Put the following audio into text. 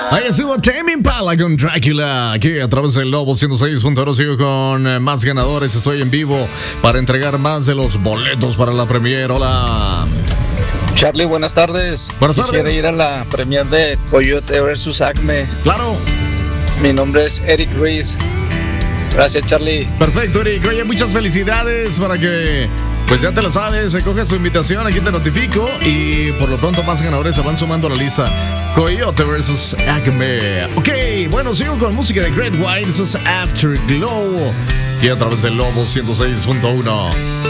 Ahí estuvo Tame Impala con Drácula. Aquí a través del Lobo 106.0 sigo con más ganadores. Estoy en vivo para entregar más de los boletos para la premiere. Hola. Charlie, buenas tardes. Buenas tardes. Quisiera ir a la premier de Coyote vs Acme. Claro. Mi nombre es Eric Ruiz. Gracias, Charlie. Perfecto, Eric. Oye, muchas felicidades para que, pues ya te lo sabes, recoge su invitación, aquí te notifico y por lo pronto más ganadores se van sumando a la lista. Coyote vs Acme. Ok, bueno, sigo con música de Great White, eso es Afterglow y a través del Lobo 106.1.